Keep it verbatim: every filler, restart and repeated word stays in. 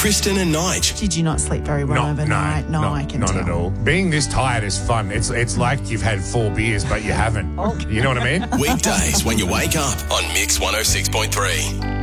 Kristen and Nige. Did you not sleep very well No, overnight? no, No, not, I can not tell. at all. Being this tired is fun. It's it's like you've had four beers, but you haven't. You know what I mean? Weekdays when you wake up on Mix one oh six point three.